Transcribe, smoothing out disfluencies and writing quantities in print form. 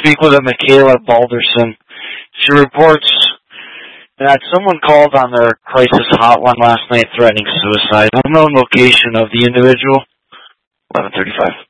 speak with a Michaela Balderson. She reports that someone called on their crisis hotline last night threatening suicide. Unknown location of the individual. 11:35.